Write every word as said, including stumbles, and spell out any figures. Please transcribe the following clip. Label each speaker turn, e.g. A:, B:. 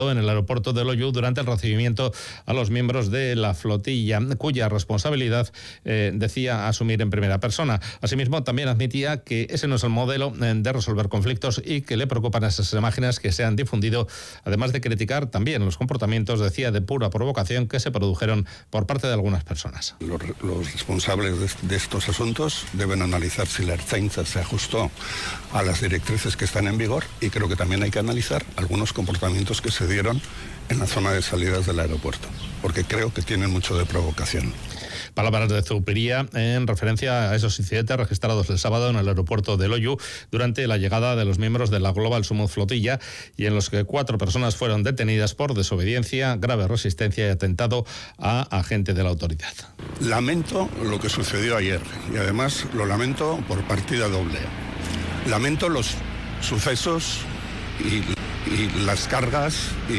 A: en el aeropuerto de Loiu durante el recibimiento a los miembros de la flotilla, cuya responsabilidad eh, decía asumir en primera persona. Asimismo, también admitía que ese no es el modelo eh, de resolver conflictos y que le preocupan esas imágenes que se han difundido, además de criticar también los comportamientos, decía, de pura provocación que se produjeron por parte de algunas personas.
B: Los, los responsables de, de estos asuntos deben analizar si la Ertzaintza se ajustó a las directrices que están en vigor, y creo que también hay que analizar algunos comportamientos que se dieron en la zona de salidas del aeropuerto, porque creo que tienen mucho de provocación.
A: Palabras de Zupiría en referencia a esos incidentes registrados el sábado en el aeropuerto de Loiu durante la llegada de los miembros de la Global Sumud Flotilla, y en los que cuatro personas fueron detenidas por desobediencia, grave resistencia y atentado a agente de la autoridad.
B: Lamento lo que sucedió ayer, y además lo lamento por partida doble. Lamento los sucesos y, y las cargas y